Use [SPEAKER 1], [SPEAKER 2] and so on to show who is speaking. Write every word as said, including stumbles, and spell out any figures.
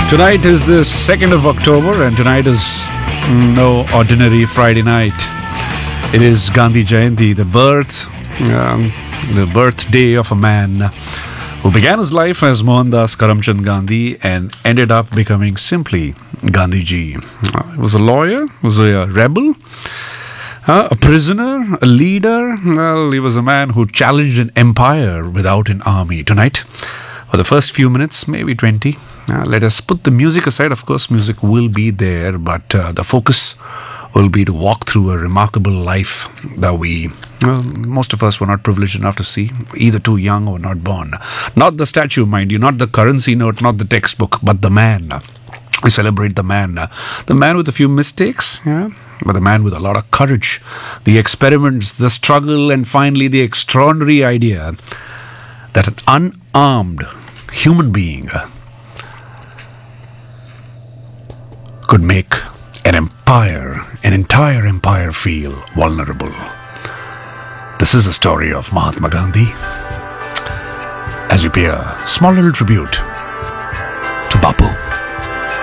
[SPEAKER 1] Tonight is the second of October, and tonight is no ordinary Friday night. It is Gandhi Jayanti, the birth, um, the birthday of a man who began his life as Mohandas Karamchand Gandhi and ended up becoming simply Gandhiji. Uh, he was a lawyer, he was a rebel, uh, a prisoner, a leader. Well, he was a man who challenged an empire without an army. Tonight, for the first few minutes, maybe twenty, uh, let us put the music aside. Of course, music will be there, but uh, the focus will be to walk through a remarkable life that we, well, most of us were not privileged enough to see, either too young or not born. Not the statue, mind you, not the currency note, not the textbook, but the man. We celebrate the man. The man with a few mistakes, yeah, but the man with a lot of courage. The experiments, the struggle, and finally the extraordinary idea that an unarmed human being could make an empire, an entire empire feel vulnerable. This is the story of Mahatma Gandhi. As we pay a small little tribute